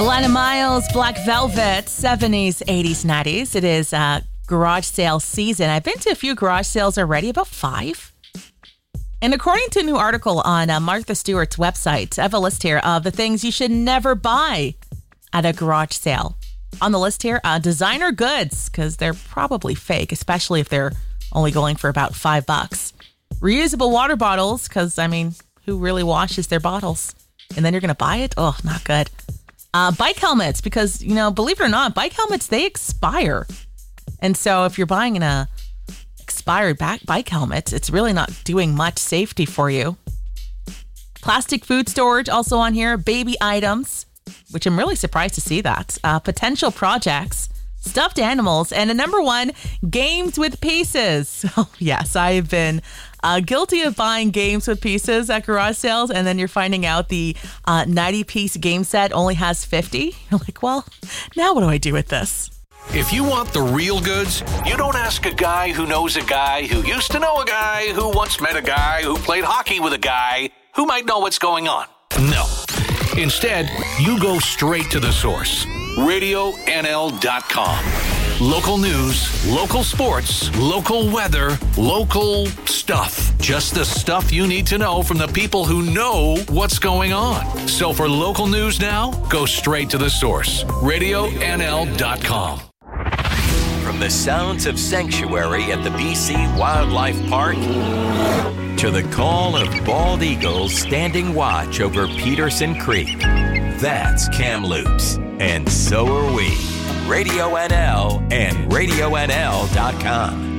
Alana Miles, Black Velvet, 70s, 80s, 90s. It is garage sale season. I've been to a few garage sales already, about 5. And according to a new article on Martha Stewart's website, I have a list here of the things you should never buy at a garage sale. On the list here, designer goods, because they're probably fake, especially if they're only going for about $5. Reusable water bottles, because, who really washes their bottles? And then you're going to buy it? Oh, not good. Bike helmets, because, believe it or not, bike helmets, they expire. And so if you're buying an expired bike helmet, it's really not doing much safety for you. Plastic food storage also on here. Baby items, which I'm really surprised to see that. Potential projects, stuffed animals, and number 1, games with pieces. Oh, yes, I have been guilty of buying games with pieces at garage sales, and then you're finding out the 90-piece game set only has 50. You're like, well, now what do I do with this? If you want the real goods, you don't ask a guy who knows a guy who used to know a guy who once met a guy who played hockey with a guy who might know what's going on. No. Instead, you go straight to the source. RadioNL.com. Local news, local sports, local weather, local stuff. Just the stuff you need to know from the people who know what's going on. So for local news now, go straight to the source. RadioNL.com. From the sounds of sanctuary at the BC Wildlife Park to the call of bald eagles standing watch over Peterson Creek. That's Kamloops, and so are we. Radio NL and RadioNL.com.